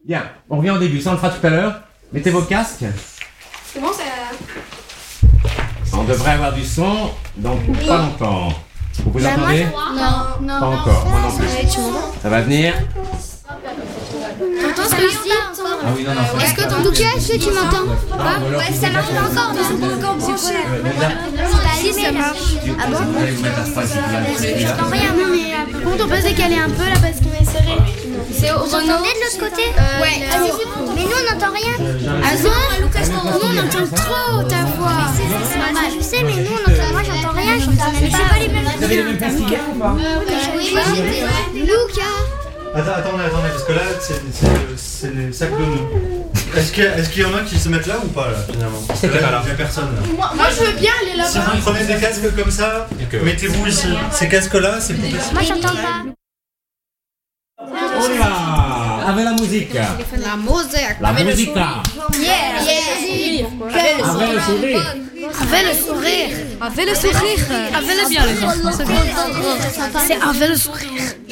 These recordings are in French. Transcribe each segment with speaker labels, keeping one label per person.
Speaker 1: Bien, on revient au début, ça on le fera tout à l'heure. Mettez vos casques.
Speaker 2: Comment ça...
Speaker 1: On devrait avoir du son dans pas longtemps. Vous entendez?
Speaker 2: Non.
Speaker 1: Pas encore, moi non plus. Ça va venir.
Speaker 2: T'entends ce que je dis?
Speaker 1: Ah oui, non, non.
Speaker 2: Est-ce que ton bouquet, tu m'entends? Ouais, ça marche pas encore, mais c'est pas encore branché. Si, ça marche. Ah bon? J'entends rien, mais par contre, on peut se décaler un peu là parce qu'il m'est serré. C'est au Renault. De l'autre côté? Ouais. Mais nous, on n'entend rien. Ah bon? Nous, on entend trop ta voix. Je sais, mais nous, moi, j'entends rien. J'entends même pas. C'est pas les mêmes.
Speaker 1: Vous avez les mêmes casques qu'hier ou pas?
Speaker 2: Oui, Lucas.
Speaker 3: Attendez, parce que là, c'est les sacs de nous. Est-ce qu'il y en a qui se mettent là ou pas, là, finalement? Parce que là, il n'y a personne, là.
Speaker 2: Moi, je veux bien aller là-bas.
Speaker 3: Si vous prenez des casques comme ça, mettez-vous ici. Ces casques-là, c'est plus facile.
Speaker 2: Moi, j'entends pas.
Speaker 1: On y va. Avec la musique.
Speaker 2: La musique.
Speaker 1: La musica. Avec le sourire.
Speaker 2: Avec le sourire.
Speaker 4: Avec le sourire. Avec le bien les enfants. C'est bien.
Speaker 2: C'est avec le sourire.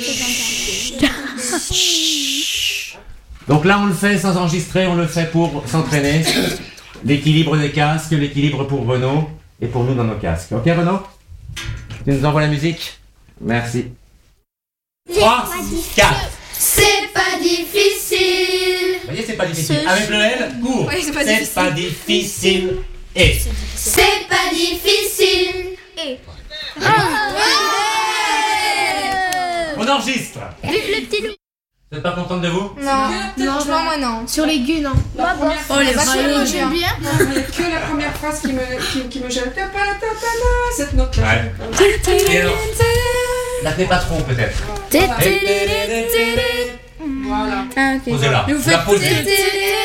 Speaker 1: Donc là, on le fait sans enregistrer, on le fait pour s'entraîner. L'équilibre des casques, l'équilibre pour Renaud et pour nous dans nos casques. Ok, Renaud? Tu nous envoies la musique? Merci. 3, 4.
Speaker 2: C'est pas difficile.
Speaker 1: Vous voyez, c'est pas difficile. Avec le L, court.
Speaker 4: Oui, c'est pas
Speaker 1: c'est
Speaker 4: difficile.
Speaker 1: pas difficile. Et.
Speaker 2: C'est pas difficile.
Speaker 1: On enregistre.
Speaker 2: Vive le petit loup.
Speaker 1: Vous n'êtes pas contente de vous?
Speaker 4: Non, moi non.
Speaker 2: Sur l'aigu, non.
Speaker 4: Oh les
Speaker 2: Moi, j'aime bien.
Speaker 5: Il n'y a que la première phrase qui me gêne. Cette note-là.
Speaker 1: Ouais. Et alors, la patron peut-être.
Speaker 5: Voilà.
Speaker 4: Ah ok.
Speaker 1: Posez-la.
Speaker 4: Mais vous
Speaker 1: La
Speaker 4: faites
Speaker 1: posez.